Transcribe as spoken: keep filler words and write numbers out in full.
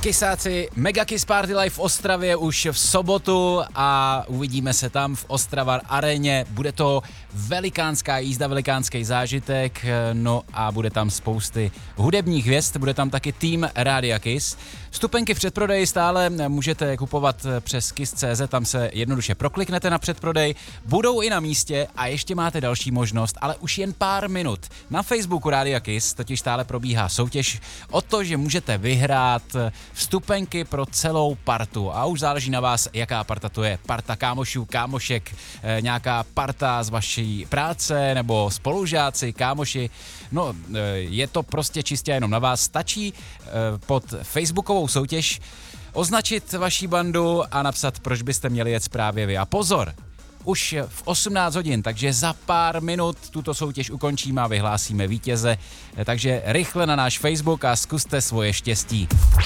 Kysáci, Mega Kiss Party Live v Ostravě už v sobotu a uvidíme se tam v Ostravar aréně. Bude to velikánská jízda, velikánský zážitek, no a bude tam spousty hudebních hvězd, bude tam taky tým Rádia Kiss. Vstupenky v předprodeji stále můžete kupovat přes kiss tečka cé zet, tam se jednoduše prokliknete na předprodej, budou i na místě a ještě máte další možnost, ale už jen pár minut. Na Facebooku Rádia Kiss totiž stále probíhá soutěž o to, že můžete vyhrát vstupenky pro celou partu a už záleží na vás, jaká parta to je. Parta kámošů, kámošek, nějaká parta z vaší práce nebo spolužáci, kámoši. No, je to prostě čistě jenom na vás. Stačí pod facebookovou soutěž označit vaší bandu a napsat, proč byste měli jet právě vy. A pozor, už v osmnáct hodin, takže za pár minut tuto soutěž ukončíme a vyhlásíme vítěze. Takže rychle na náš Facebook a zkuste svoje štěstí.